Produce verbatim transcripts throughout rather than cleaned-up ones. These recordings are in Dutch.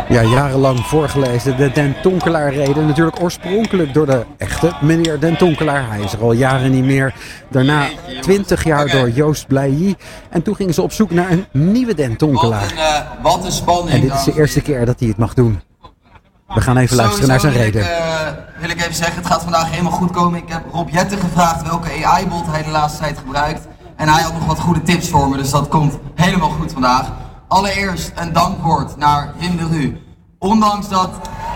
Ja, jarenlang voorgelezen. De Den Tonkelaar-reden. Natuurlijk oorspronkelijk door de echte meneer Den Tonkelaar. Hij is er al jaren niet meer. Daarna twintig jaar door Joost Blailly. En toen gingen ze op zoek naar een nieuwe Den Tonkelaar. Wat een, uh, wat een spanning. En dit is de eerste keer dat hij het mag doen. We gaan even luisteren naar zijn reden. Ik, uh, wil ik even zeggen, het gaat vandaag helemaal goed komen. Ik heb Rob Jetten gevraagd welke A I-bot hij de laatste tijd gebruikt. En hij had nog wat goede tips voor me, dus dat komt helemaal goed vandaag. Allereerst een dankwoord naar Wim de Rue. Ondanks dat...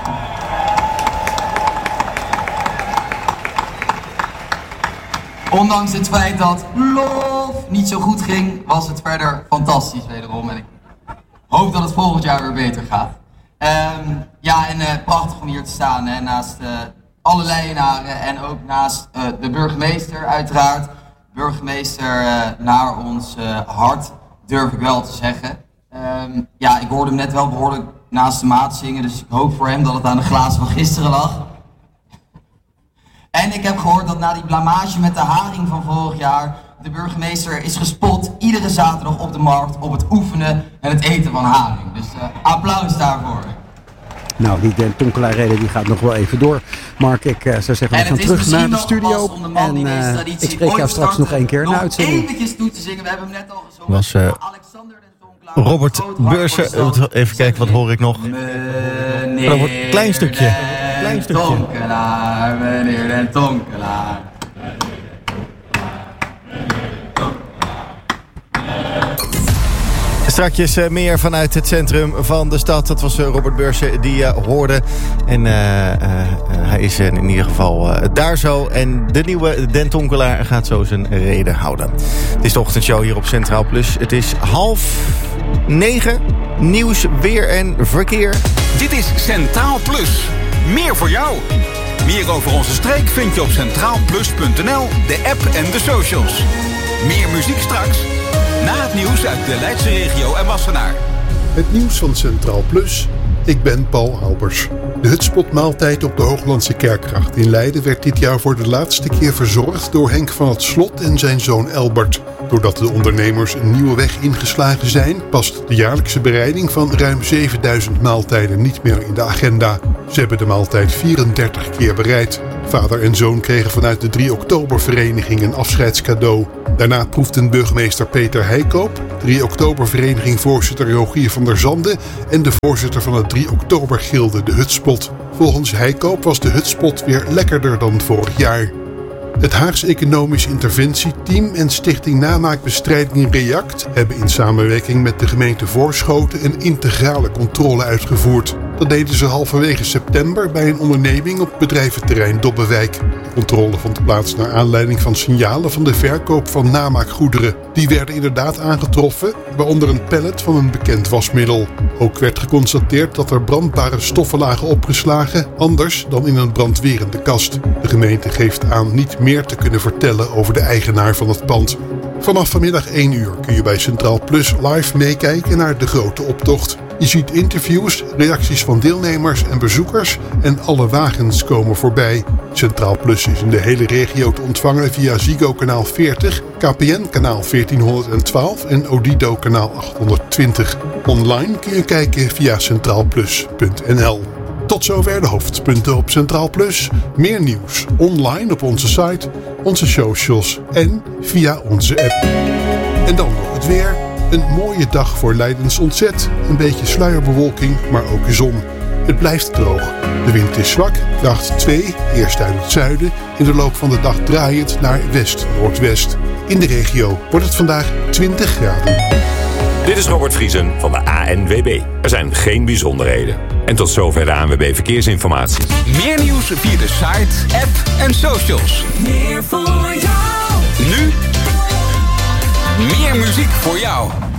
Ondanks het feit dat Love niet zo goed ging, was het verder fantastisch wederom. En ik hoop dat het volgend jaar weer beter gaat. Um, ja, en uh, prachtig om hier te staan, hè, naast uh, alle Leijenaren en ook naast uh, de burgemeester uiteraard. Burgemeester uh, naar ons uh, hart, durf ik wel te zeggen. Um, ja, ik hoorde hem net wel behoorlijk naast de maat zingen, dus ik hoop voor hem dat het aan de glazen van gisteren lag. En ik heb gehoord dat na die blamage met de haring van vorig jaar, de burgemeester is gespot iedere zaterdag op de markt op het oefenen en het eten van haring. Dus uh, applaus daarvoor. Nou, die Den Tonkelaar-reden die gaat nog wel even door. Mark, ik uh, zou zeggen, we gaan terug naar de studio. En uh, ik spreek jou straks nog één keer in de uitzending. Eventjes toe te zingen, we hebben hem net al gezongen. Was, uh, Alexander Den Tonkelaar. Robert Beursen, even kijken, wat hoor ik nog? Meneer Robert, klein stukje. Klein stukje. Tonkelaar, meneer Den Tonkelaar. Strakjes uh, meer vanuit het centrum van de stad. Dat was uh, Robert Beursen die uh, hoorde. En uh, uh, uh, hij is uh, in ieder geval uh, daar zo. En de nieuwe Den Tonkelaar gaat zo zijn reden houden. Het is de ochtendshow hier op Centraal Plus. Het is half negen. Nieuws, weer en verkeer. Dit is Centraal Plus. Meer voor jou. Meer over onze streek vind je op centraal plus punt n l, de app en de socials. Meer muziek straks. Na het nieuws uit de Leidse regio en Wassenaar. Het nieuws van Centraal Plus. Ik ben Paul Albers. De hutspotmaaltijd op de Hooglandse Kerkgracht in Leiden werd dit jaar voor de laatste keer verzorgd door Henk van het Slot en zijn zoon Elbert. Doordat de ondernemers een nieuwe weg ingeslagen zijn, past de jaarlijkse bereiding van ruim zevenduizend maaltijden niet meer in de agenda. Ze hebben de maaltijd vierendertig keer bereid. Vader en zoon kregen vanuit de drie oktober-vereniging een afscheidscadeau. Daarna proefden burgemeester Peter Heikoop, drie oktober-vereniging-voorzitter Rogier van der Zanden en de voorzitter van het drie oktober-gilde, de Hutspot. Volgens Heikoop was de Hutspot weer lekkerder dan vorig jaar. Het Haags Economisch Interventieteam en Stichting Namaakbestrijding React hebben in samenwerking met de gemeente Voorschoten een integrale controle uitgevoerd. Dat deden ze halverwege september bij een onderneming op bedrijventerrein Dobbewijk. De controle vond plaats naar aanleiding van signalen van de verkoop van namaakgoederen. Die werden inderdaad aangetroffen, waaronder een pallet van een bekend wasmiddel. Ook werd geconstateerd dat er brandbare stoffen lagen opgeslagen, anders dan in een brandwerende kast. De gemeente geeft aan niet meer te kunnen vertellen over de eigenaar van het pand. Vanaf vanmiddag één uur kun je bij Centraal Plus live meekijken naar de grote optocht. Je ziet interviews, reacties van deelnemers en bezoekers en alle wagens komen voorbij. Centraal Plus is in de hele regio te ontvangen via Ziggo kanaal veertig, K P N kanaal veertienhonderdtwaalf en Odido kanaal achthonderdtwintig. Online kun je kijken via centraal plus punt n l. Tot zover de hoofdpunten op Centraal Plus. Meer nieuws online op onze site, onze socials en via onze app. En dan nog het weer. Een mooie dag voor Leidens ontzet. Een beetje sluierbewolking, maar ook zon. Het blijft droog. De wind is zwak, kracht twee, eerst uit het zuiden. In de loop van de dag draaiend naar west-noordwest. In de regio wordt het vandaag twintig graden. Dit is Robert Vriesen van de A N W B. Er zijn geen bijzonderheden. En tot zover de A N W B Verkeersinformatie. Meer nieuws via de site, app en socials. Meer voor jou. Nu meer muziek voor jou.